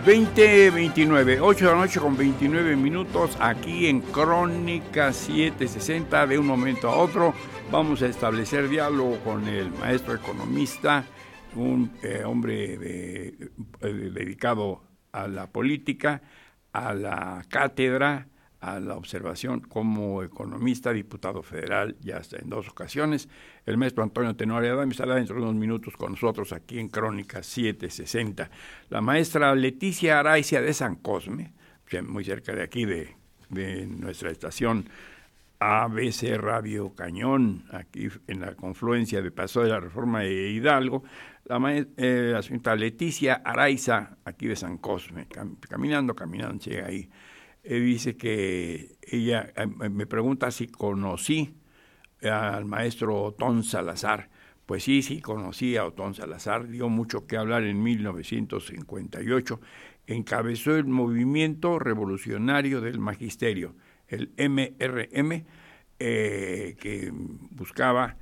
20:29, 8 de la noche con 29 minutos, aquí en Crónica 760. De un momento a otro vamos a establecer diálogo con el maestro economista, un hombre dedicado a la política, a la cátedra, a la observación como economista, diputado federal, ya está en 2 ocasiones. El maestro Antonio Tenorio Adame estará dentro de unos minutos con nosotros aquí en Crónica 760. La maestra Leticia Araiza de San Cosme, muy cerca de aquí de nuestra estación ABC Radio Cañón, aquí en la confluencia de Paso de la Reforma de Hidalgo. La señorita Leticia Araiza, aquí de San Cosme, caminando, llega ahí. Dice que ella me pregunta si conocí al maestro Otón Salazar. Pues sí, conocí a Otón Salazar, dio mucho que hablar en 1958, encabezó el movimiento revolucionario del magisterio, el MRM, que buscaba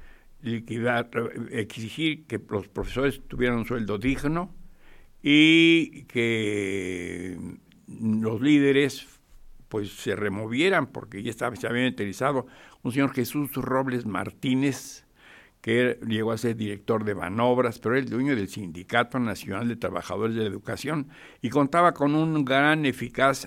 exigir que los profesores tuvieran un sueldo digno y que los líderes pues se removieran, porque ya se había utilizado un señor Jesús Robles Martínez, que llegó a ser director de Banobras, pero era el dueño del Sindicato Nacional de Trabajadores de la Educación, y contaba con un gran eficaz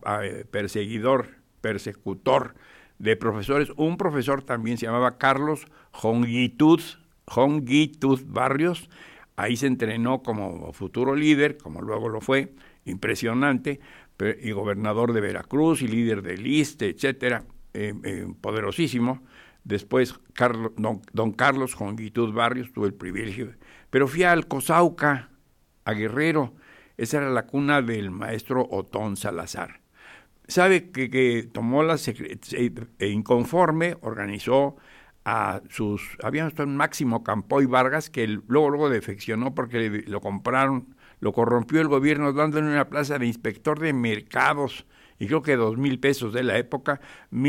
persecutor de profesores. Un profesor también se llamaba Carlos Jonguitud Barrios. Ahí se entrenó como futuro líder, como luego lo fue, impresionante, y gobernador de Veracruz y líder del ISSSTE, etcétera, poderosísimo. Después don Carlos Jonguitud Barrios tuvo el privilegio, pero fui a Alcozauca, a Guerrero. Esa era la cuna del maestro Otón Salazar. Sabe que tomó inconforme, organizó había un Máximo Campoy Vargas, que luego defeccionó porque lo compraron, lo corrompió el gobierno dándole una plaza de inspector de mercados, y creo que 2,000 pesos de la época,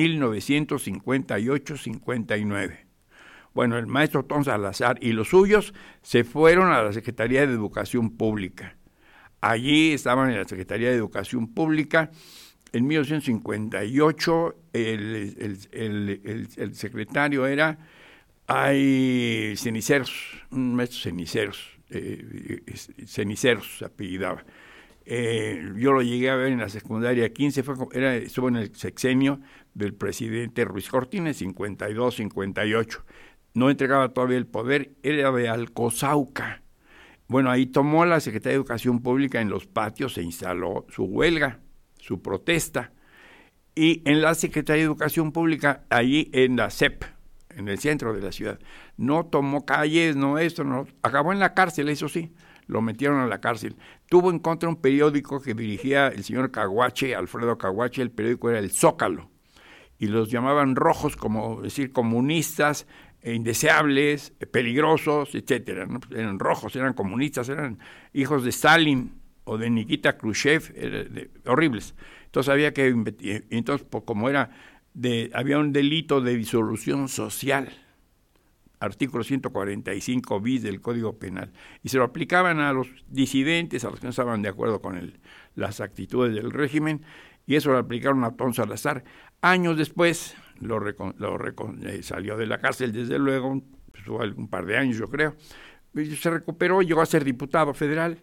1958-59. Bueno, el maestro Otón Salazar y los suyos se fueron a la Secretaría de Educación Pública. Allí estaban en la Secretaría de Educación Pública. En 1958 el secretario era Ceniceros, un maestro Ceniceros se apellidaba. Yo lo llegué a ver en la secundaria 15, estuvo en el sexenio del presidente Ruiz Cortines, 52-58. No entregaba todavía el poder, era de Alcozauca. Bueno, ahí tomó la Secretaría de Educación Pública, en los patios se instaló su huelga, su protesta, y en la Secretaría de Educación Pública, allí en la CEP, en el centro de la ciudad, no tomó calles, acabó en la cárcel, eso sí, lo metieron a la cárcel. Tuvo en contra un periódico que dirigía el señor Caguache, Alfredo Caguache. El periódico era El Zócalo, y los llamaban rojos, como decir comunistas, indeseables, peligrosos, etcétera, ¿no? Eran rojos, eran comunistas, eran hijos de Stalin o de Nikita Khrushchev, horribles. Entonces había que, entonces como había un delito de disolución social, artículo 145 bis del Código Penal, y se lo aplicaban a los disidentes, a los que no estaban de acuerdo con las actitudes del régimen, y eso lo aplicaron a Otón Salazar. Años después salió de la cárcel, desde luego, estuvo un par de años, yo creo. Se recuperó, llegó a ser diputado federal,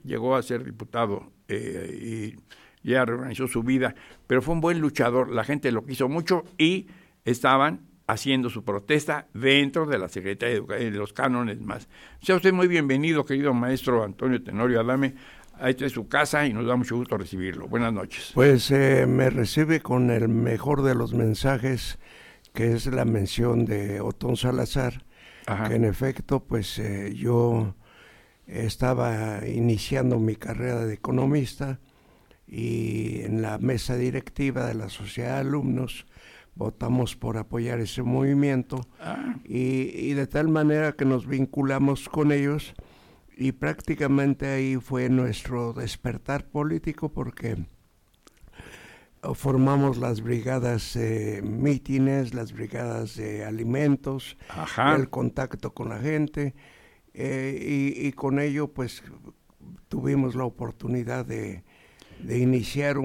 y ya reorganizó su vida, pero fue un buen luchador, la gente lo quiso mucho, y estaban haciendo su protesta dentro de la Secretaría de Educación, de los cánones más. Sea usted muy bienvenido, querido maestro Antonio Tenorio Adame. Esta es su casa y nos da mucho gusto recibirlo. Buenas noches. Pues me recibe con el mejor de los mensajes, que es la mención de Otón Salazar. Ajá. Que en efecto, pues yo estaba iniciando mi carrera de economista, y en la mesa directiva de la Sociedad de Alumnos votamos por apoyar ese movimiento, y de tal manera que nos vinculamos con ellos, y prácticamente ahí fue nuestro despertar político, porque formamos las brigadas mítines, las brigadas de alimentos, el contacto con la gente, y con ello pues tuvimos la oportunidad de iniciar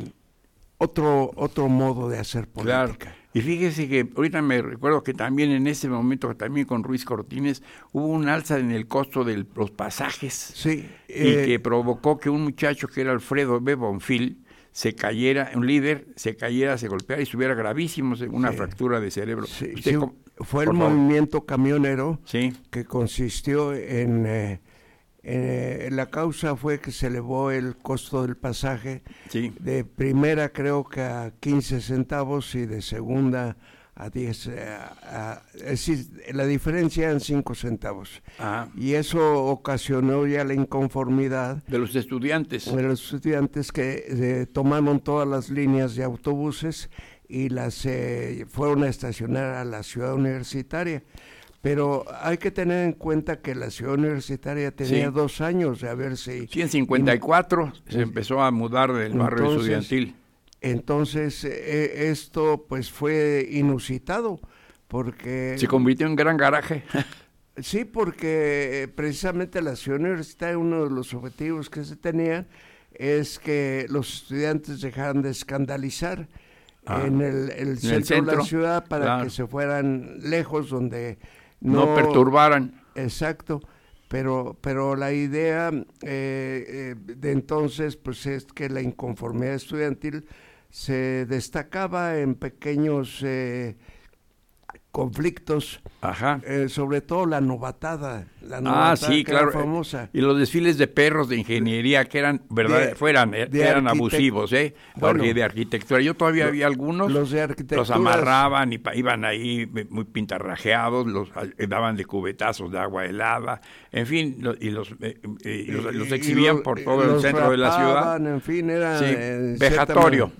otro modo de hacer política. Claro. Y fíjese que ahorita me recuerdo que también en ese momento, también con Ruiz Cortines, hubo un alza en el costo de los pasajes. Sí. Y que provocó que un muchacho que era Alfredo B. Bonfil se cayera, un líder, se golpeara y estuviera gravísimo, una fractura de cerebro. Sí, fue el movimiento camionero sí. que consistió en la causa fue que se elevó el costo del pasaje sí. de primera creo que a 15 centavos y de segunda a 10, es decir, la diferencia eran 5 centavos. Ajá. Y eso ocasionó ya la inconformidad de los estudiantes. De los estudiantes que tomaron todas las líneas de autobuses y las fueron a estacionar a la ciudad universitaria. Pero hay que tener en cuenta que la ciudad universitaria tenía sí. 2 años de haberse... Sí, en 54 se empezó a mudar del barrio estudiantil. Entonces, esto pues fue inusitado, porque... Se convirtió en gran garaje. Sí, porque precisamente la ciudad universitaria, uno de los objetivos que se tenían es que los estudiantes dejaran de escandalizar en el centro de la ciudad para claro. que se fueran lejos donde... No perturbaran. Exacto. Pero la idea de entonces pues es que la inconformidad estudiantil se destacaba en pequeños conflictos, ajá. Sobre todo la novatada sí, que claro, era famosa. Y los desfiles de perros de ingeniería que eran, verdad, eran abusivos, bueno, de arquitectura. Yo todavía había algunos, los de arquitectura, los amarraban y iban ahí muy pintarrajeados, los daban de cubetazos de agua helada, en fin, los exhibían por todo el centro de la ciudad. En fin, era vejatorio,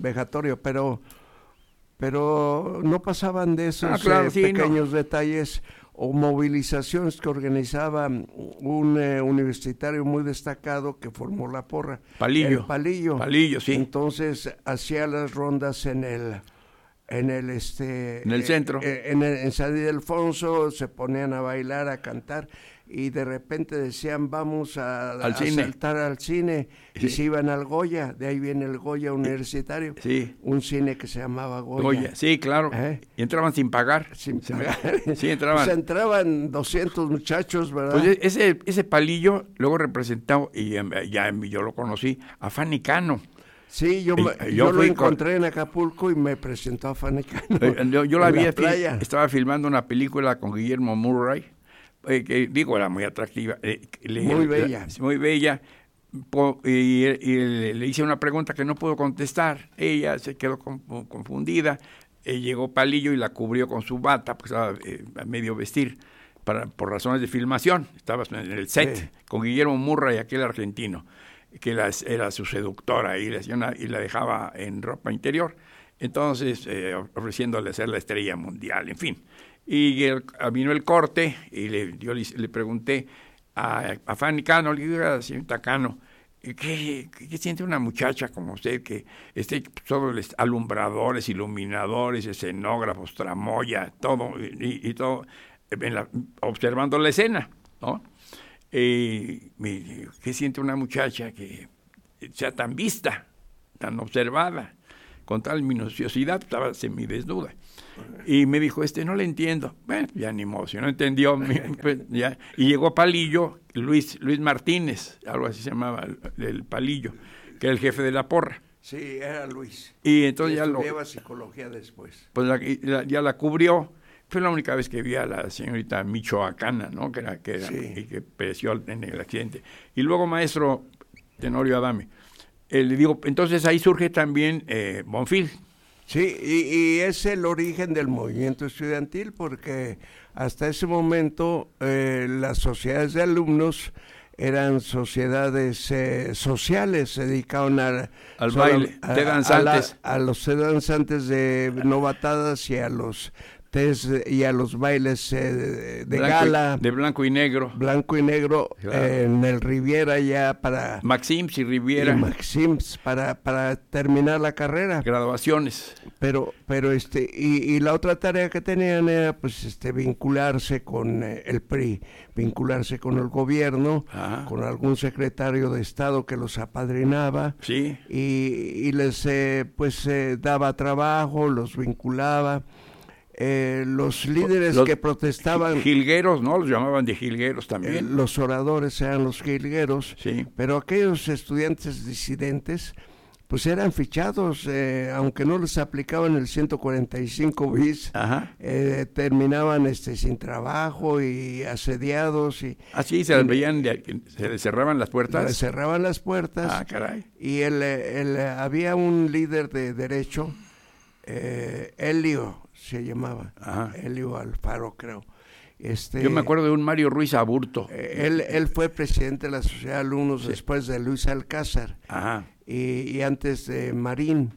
pero no pasaban de esos pequeños detalles o movilizaciones que organizaba un universitario muy destacado que formó la porra. Palillo. Palillo, sí. Entonces hacía las rondas en el centro. En San Ildefonso, se ponían a bailar, a cantar, y de repente decían vamos a saltar al cine, y se iban al Goya, de ahí viene el Goya universitario, un cine que se llamaba Goya. Sí, claro, y entraban sin pagar. Sí, entraban. Pues entraban 200 muchachos, ¿verdad? Pues ese Palillo luego representó, y ya yo lo conocí, a Fanny Cano. Sí, yo lo encontré en Acapulco y me presentó a Fanny Cano. Yo la vi, estaba filmando una película con Guillermo Murray, que era muy atractiva. Muy bella. Muy bella. Y le hice una pregunta que no pudo contestar. Ella se quedó confundida. Llegó Palillo y la cubrió con su bata, pues estaba a medio vestir, por razones de filmación. Estaba en el set con Guillermo Murray, aquel argentino, que era su seductora y la dejaba en ropa interior, entonces ofreciéndole ser la estrella mundial, en fin. Y vino el corte y yo le pregunté a Fanny Cano, le digo, señorita Cano, ¿qué siente una muchacha como usted que esté todos alumbradores, iluminadores, escenógrafos, tramoya, todo, y todo, observando la escena, ¿no? ¿Qué siente una muchacha que sea tan vista, tan observada, con tal minuciosidad? Estaba semidesnuda. Y me dijo, no le entiendo. Bueno, ya ni modo, si no entendió, pues, ya. Y llegó Palillo, Luis Martínez, algo así se llamaba, el Palillo, que era el jefe de la porra. Sí, era Luis. Y entonces ya estudiaba psicología después. Pues ya la cubrió. Fue la única vez que vi a la señorita michoacana, ¿no? Que y que pereció en el accidente. Y luego, maestro Tenorio Adame, le digo, entonces ahí surge también Bonfil. Sí, y es el origen del movimiento estudiantil, porque hasta ese momento las sociedades de alumnos eran sociedades sociales, se dedicaban al baile, de danzantes. A los danzantes de novatadas y a los y a los bailes de gala. De blanco y negro. Blanco y negro, claro. En el Riviera ya para... Maxims y Riviera. Maxims para terminar la carrera. Graduaciones. Pero y la otra tarea que tenían era pues vincularse con el PRI, vincularse con el gobierno, con algún secretario de Estado que los apadrinaba. Sí. Y les daba trabajo, los vinculaba. Los líderes que protestaban... Jilgueros, ¿no? Los llamaban de jilgueros también. Los oradores eran los jilgueros, sí. Pero aquellos estudiantes disidentes, pues eran fichados, aunque no les aplicaban el 145 bis, terminaban sin trabajo y asediados. ¿Así se les veían, se les cerraban las puertas? Les cerraban las puertas. Ah, caray. Y había un líder de derecho, Helio se llamaba, Helio Alfaro, creo. Yo me acuerdo de un Mario Ruiz Aburto. Él fue presidente de la Sociedad de Alumnos después de Luis Alcázar y antes de Marín.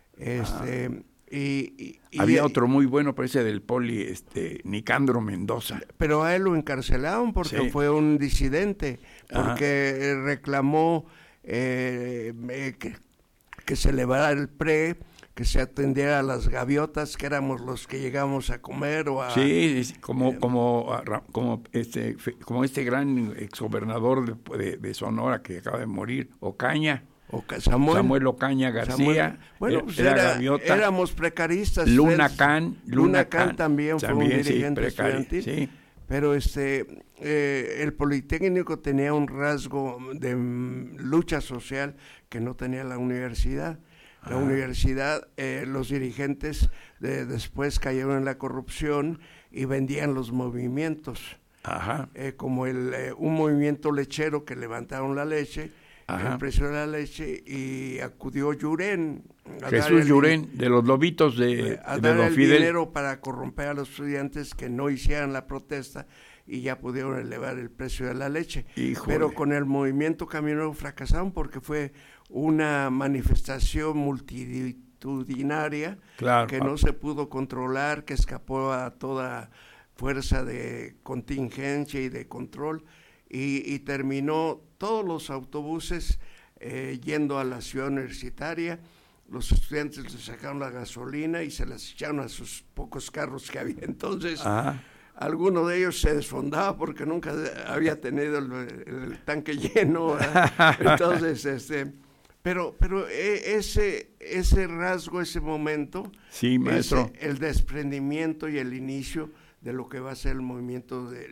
Había otro muy bueno, parece del Poli, Nicandro Mendoza. Pero a él lo encarcelaron porque fue un disidente, porque reclamó que se elevara el PRE, que se atendiera a las gaviotas, que éramos los que llegamos a comer o a... Sí, como este gran exgobernador de Sonora que acaba de morir, Ocaña. Samuel Ocaña García. Bueno, pues éramos precaristas. Luna Can también fue un dirigente estudiantil. Sí. Pero el Politécnico tenía un rasgo de lucha social que no tenía la universidad. La universidad, los dirigentes después cayeron en la corrupción y vendían los movimientos. Como un movimiento lechero que levantaron la leche, el precio de la leche, y acudió Llurén. Jesús Llurén, de los lobitos de dar Don el Fidel. Dinero para corromper a los estudiantes que no hicieran la protesta y ya pudieron elevar el precio de la leche. Híjole. Pero con el movimiento camionero fracasaron porque fue una manifestación multitudinaria que no se pudo controlar, que escapó a toda fuerza de contingencia y de control, y terminó todos los autobuses yendo a la ciudad universitaria. Los estudiantes les sacaron la gasolina y se las echaron a sus pocos carros que había entonces. Alguno de ellos se desfondaba porque nunca había tenido el tanque lleno. Entonces, pero ese rasgo, ese momento, sí, maestro, el desprendimiento y el inicio de lo que va a ser el movimiento del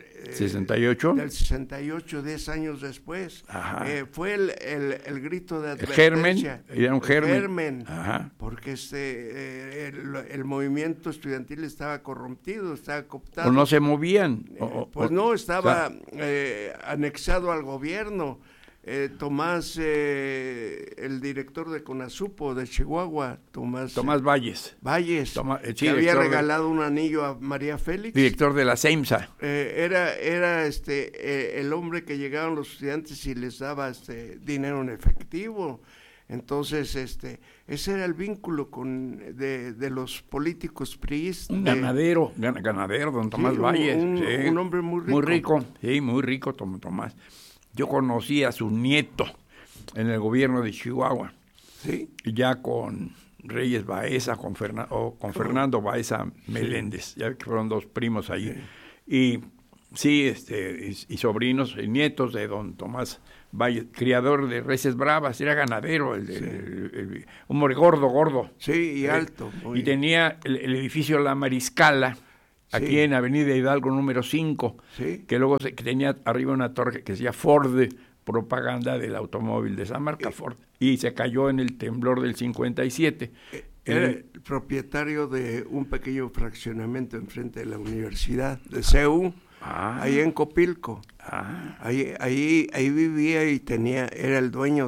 68, 10 años después. Fue el grito de advertencia. Era un germen. Porque el movimiento estudiantil estaba corrompido, estaba cooptado. O no se movían. Estaba anexado al gobierno. Tomás, el director de CONASUPO de Chihuahua, Tomás Valles, que había regalado un anillo a María Félix, director de la CEMSA. Era el hombre que llegaban los estudiantes y les daba dinero en efectivo. Entonces, ese era el vínculo de los políticos priistas. Un ganadero, don Tomás Valles. Un hombre muy rico. Muy rico, Tomás. Yo conocí a su nieto en el gobierno de Chihuahua, ya con Reyes Baeza, con Fernando Baeza Meléndez, ya que fueron dos primos allí. Y y sobrinos, nietos de don Tomás Valle, criador de reses bravas, era ganadero, un hombre gordo. Sí, y alto. Y tenía el edificio La Mariscala, aquí en Avenida Hidalgo número 5, que luego tenía arriba una torre que decía Ford, propaganda del automóvil de esa marca, Ford, y se cayó en el temblor del 57. Era el propietario de un pequeño fraccionamiento enfrente de la Universidad de CEU, ahí en Copilco. Ahí vivía y era el dueño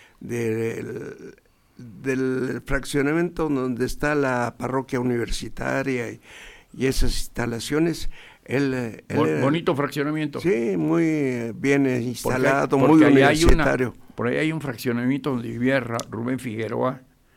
del fraccionamiento donde está la parroquia universitaria y esas instalaciones. Bonito fraccionamiento. Sí, muy bien instalado, muy universitario. Por ahí hay un fraccionamiento donde vivía Rubén Figueroa,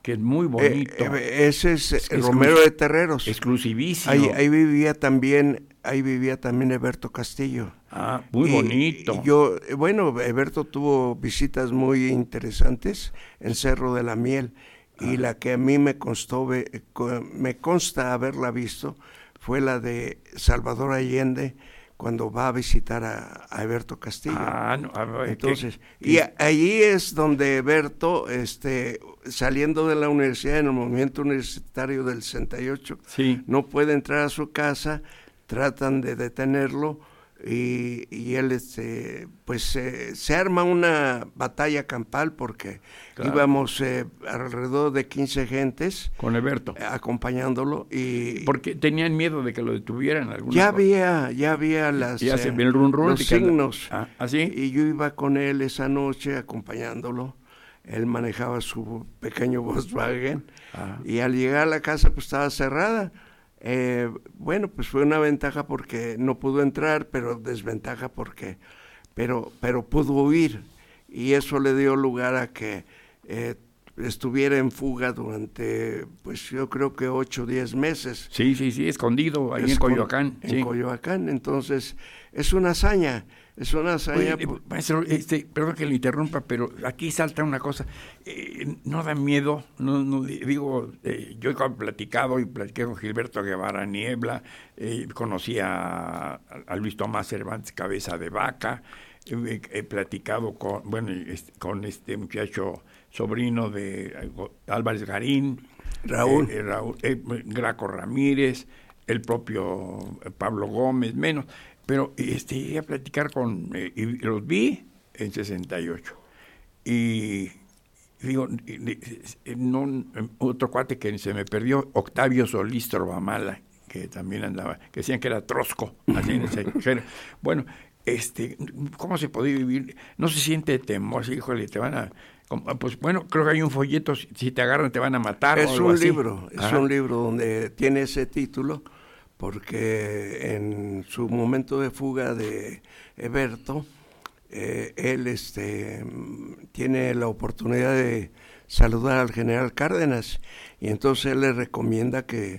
que es muy bonito. Ese es el Romero de Terreros. Exclusivísimo. Ahí vivía también Eberto Castillo. Muy bonito. Eberto tuvo visitas muy interesantes en Cerro de la Miel, y la que a mí me consta haberla visto fue la de Salvador Allende, cuando va a visitar a Eberto Castillo. Entonces, y allí es donde Eberto, saliendo de la universidad, en el movimiento universitario del 68, no puede entrar a su casa, tratan de detenerlo, y él se arma una batalla campal, porque íbamos alrededor de 15 gentes con Eberto acompañándolo, y porque tenían miedo de que lo detuvieran. Ya había los signos. ¿Así? Y yo iba con él esa noche acompañándolo. Él manejaba su pequeño Volkswagen, y al llegar a la casa pues estaba cerrada. Pues fue una ventaja porque no pudo entrar, pero desventaja porque pero pudo huir, y eso le dio lugar a que estuviera en fuga durante, pues yo creo que 8 o 10 meses. Sí, escondido ahí en Coyoacán. Coyoacán. Entonces es una hazaña. Oye, maestro, perdón que le interrumpa, pero aquí salta una cosa. No da miedo, no digo, yo he platicado con Gilberto Guevara Niebla, conocí a Luis Tomás Cervantes Cabeza de Vaca, he platicado con este muchacho sobrino de Álvarez Garín, Raúl Graco Ramírez, el propio Pablo Gómez, menos. Pero iba a platicar y los vi en 68. Y digo, otro cuate que se me perdió, Octavio Solís Trovamala, que también andaba, que decían que era trosco, así en ese género. Bueno, ¿cómo se podía vivir? No se siente temor, híjole, te van a... Pues bueno, creo que hay un folleto, si te agarran te van a matar. Es un libro donde tiene ese título, porque en su momento de fuga de Eberto, él tiene la oportunidad de saludar al general Cárdenas, y entonces él le recomienda que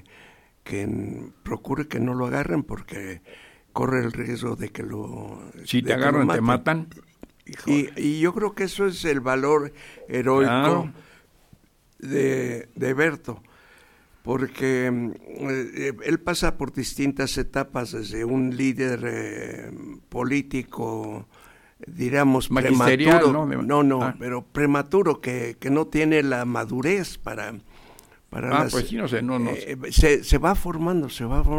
procure que no lo agarren, porque corre el riesgo de que si te agarran te matan. Y yo creo que eso es el valor heroico de Eberto, porque él pasa por distintas etapas, desde un líder político, diríamos, prematuro, pero prematuro, que no tiene la madurez para pues sí, no sé, se va formando,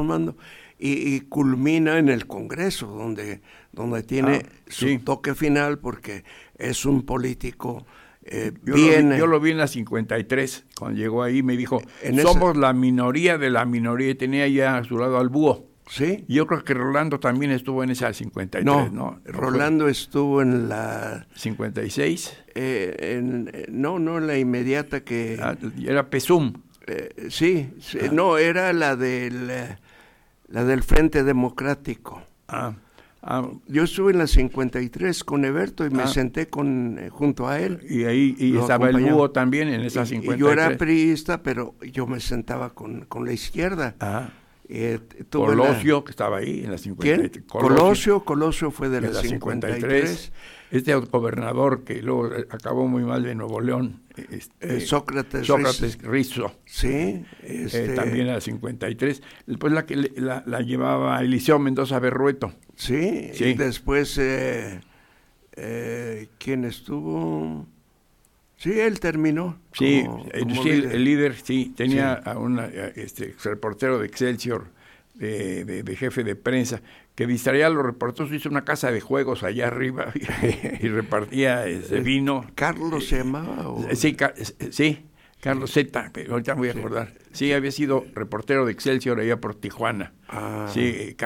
y culmina en el Congreso, donde tiene su toque final, porque es un político. Yo lo vi en la 53, cuando llegó ahí me dijo, somos la minoría de la minoría, y tenía ya a su lado al búho. Sí. Yo creo que Rolando también estuvo en esa 53, ¿no? Rolando estuvo en la 56. En la inmediata que... era PESUM. No, era la del Frente Democrático. Yo estuve en la 53 con Eberto y me senté junto a él. Y ahí estaba el búho también en esa 53. Y yo era priista, pero yo me sentaba con la izquierda. Colosio, que estaba ahí en la 53. ¿Quién? Colosio fue de la 53. Este gobernador que luego acabó muy mal de Nuevo León, Sócrates Rizzo. Sí. También en la 53. Después la llevaba Eliseo Mendoza Berrueto. Sí. Y después, ¿quién estuvo? Sí, él terminó. El líder, tenía a un reportero de Excelsior, de jefe de prensa, que distraía a los reporteros, hizo una casa de juegos allá arriba y repartía vino. ¿Carlos se llamaba? Sí, Carlos Z, ahorita me voy a acordar. Sí, había sido reportero de Excelsior allá por Tijuana. Sí,